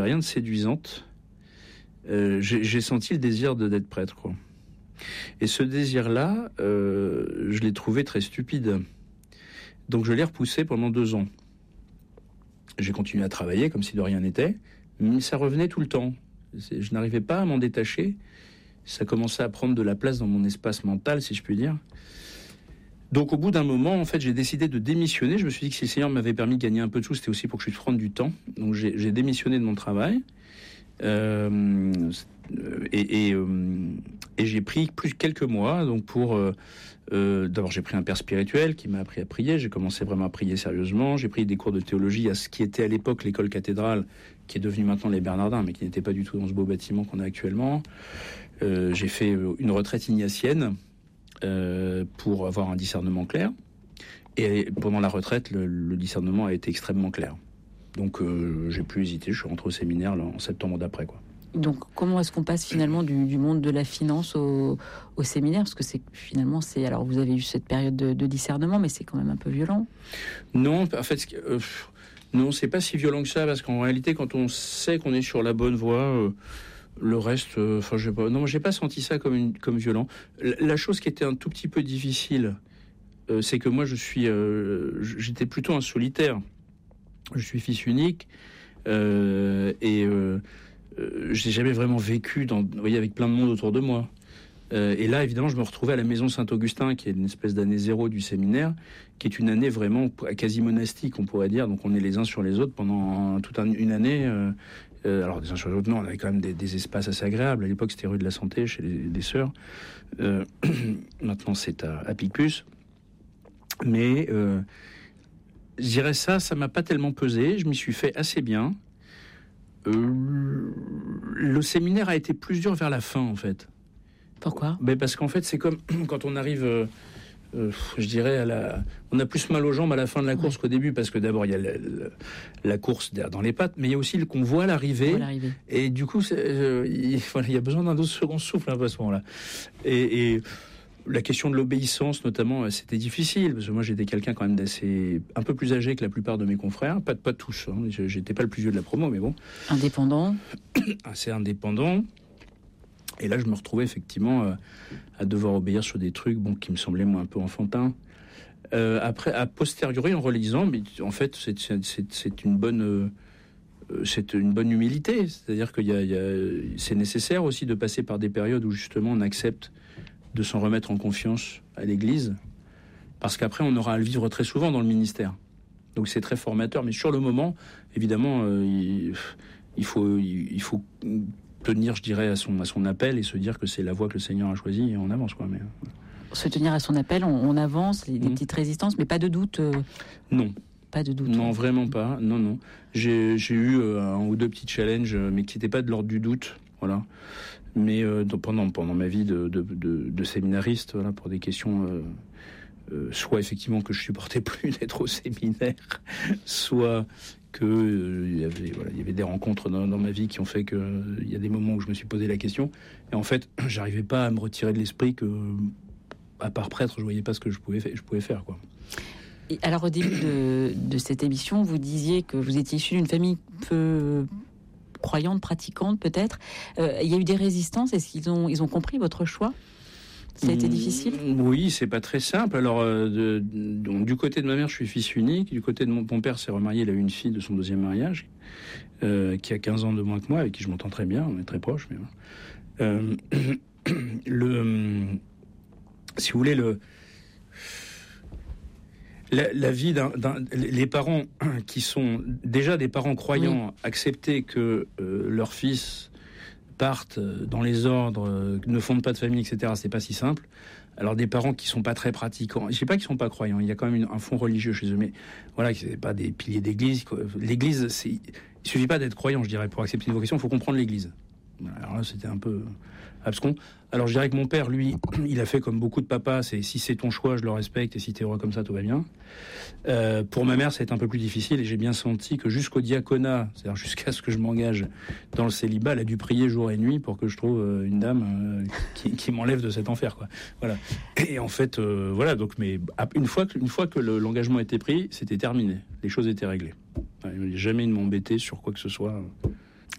Rien de séduisante. J'ai senti le désir d'être prêtre, quoi. Et ce désir-là, je l'ai trouvé très stupide. Donc je l'ai repoussé pendant 2 ans. J'ai continué à travailler comme si de rien n'était, mais ça revenait tout le temps. Je n'arrivais pas à m'en détacher. Ça commençait à prendre de la place dans mon espace mental, si je puis dire. Donc au bout d'un moment, en fait, j'ai décidé de démissionner. Je me suis dit que si le Seigneur m'avait permis de gagner un peu de sous, c'était aussi pour que je puisse prendre du temps. Donc j'ai démissionné de mon travail. Et j'ai pris quelques mois donc pour d'abord j'ai pris un père spirituel qui m'a appris à prier. J'ai commencé vraiment à prier sérieusement. J'ai pris des cours de théologie à ce qui était à l'époque l'école cathédrale, qui est devenue maintenant les Bernardins, mais qui n'était pas du tout dans ce beau bâtiment qu'on a actuellement. J'ai fait une retraite ignatienne pour avoir un discernement clair. Et pendant la retraite, le discernement a été extrêmement clair. Donc j'ai plus hésité, je suis rentré au séminaire là, en septembre d'après, quoi. Donc comment est-ce qu'on passe finalement du monde de la finance au séminaire ? Parce que alors vous avez eu cette période de discernement, mais c'est quand même un peu violent. Non, en fait, non, c'est pas si violent que ça, parce qu'en réalité, quand on sait qu'on est sur la bonne voie, le reste, j'ai pas senti ça comme violent. La chose qui était un tout petit peu difficile, c'est que moi j'étais plutôt un solitaire. Je suis fils unique j'ai jamais vraiment vécu avec plein de monde autour de moi. Et là, évidemment, je me retrouvais à la maison Saint-Augustin, qui est une espèce d'année zéro du séminaire, qui est une année vraiment quasi monastique, on pourrait dire. Donc on est les uns sur les autres pendant toute une année. Alors des uns sur les autres, non, on avait quand même des espaces assez agréables. À l'époque, c'était rue de la Santé, chez des sœurs. Maintenant, c'est à Picpus. Mais je dirais ça m'a pas tellement pesé. Je m'y suis fait assez bien. Le séminaire a été plus dur vers la fin, en fait. Pourquoi ? Parce qu'en fait, c'est comme quand on arrive, je dirais, on a plus mal aux jambes à la fin de la course qu'au début, parce que d'abord, il y a la course dans les pattes, mais il y a aussi qu'on voit l'arrivée. Et du coup, il y a besoin d'un autre second souffle à ce moment-là. Et la question de l'obéissance, notamment, c'était difficile, parce que moi, j'étais quelqu'un quand même un peu plus âgé que la plupart de mes confrères. Pas tous, hein. J'étais pas le plus vieux de la promo, mais bon. Indépendant. Assez indépendant. Et là, je me retrouvais effectivement à devoir obéir sur des trucs qui me semblaient moi un peu enfantins. Après, a posteriori, en relisant, mais en fait, c'est une bonne humilité. C'est-à-dire que c'est nécessaire aussi de passer par des périodes où justement on accepte de s'en remettre en confiance à l'Église, parce qu'après on aura à le vivre très souvent dans le ministère. Donc c'est très formateur, mais sur le moment, évidemment, il faut tenir, je dirais, à son appel et se dire que c'est la voie que le Seigneur a choisie et on avance, quoi. Mais se tenir à son appel, on avance, des petites résistances, mais pas de doute. Non. Pas de doute. Non, vraiment pas. Non. J'ai eu un ou deux petits challenges, mais qui n'étaient pas de l'ordre du doute. Voilà. Mais pendant ma vie de séminariste, voilà, pour des questions, soit effectivement que je supportais plus d'être au séminaire, soit que il y avait des rencontres dans ma vie qui ont fait que il y a des moments où je me suis posé la question. Et en fait, j'arrivais pas à me retirer de l'esprit que, à part prêtre, je voyais pas ce que je pouvais faire, quoi. Et alors, au début de cette émission, vous disiez que vous étiez issu d'une famille peu croyante, pratiquante, peut-être. Il y a eu des résistances. Est-ce qu'ils ont compris votre choix ? Ça a été difficile ? Oui, c'est pas très simple. Alors, donc, du côté de ma mère, je suis fils unique. Du côté de mon père, s'est remarié. Il a eu une fille de son deuxième mariage, qui a 15 ans de moins que moi, avec qui je m'entends très bien. On est très proches. Mais si vous voulez, la vie les parents qui sont déjà des parents croyants, accepter que leur fils partent dans les ordres, ne fondent pas de famille, etc., c'est pas si simple. Alors des parents qui sont pas très pratiquants, je sais pas qu'ils sont pas croyants, il y a quand même un fond religieux chez eux, mais voilà, c'est pas des piliers d'église. L'église, il suffit pas d'être croyant, je dirais, pour accepter une vocation, il faut comprendre l'église. Alors là, c'était un peu abscon. Alors je dirais que mon père, lui, il a fait comme beaucoup de papas, si c'est ton choix, je le respecte, et si t'es heureux comme ça, tout va bien. Pour ma mère, ça a été un peu plus difficile, et j'ai bien senti que jusqu'au diaconat, c'est-à-dire jusqu'à ce que je m'engage dans le célibat, elle a dû prier jour et nuit pour que je trouve une dame qui m'enlève de cet enfer, quoi. Voilà. Et en fait, voilà. Donc, mais une fois que l'engagement était pris, c'était terminé. Les choses étaient réglées. Jamais ils ne m'embêtaient sur quoi que ce soit.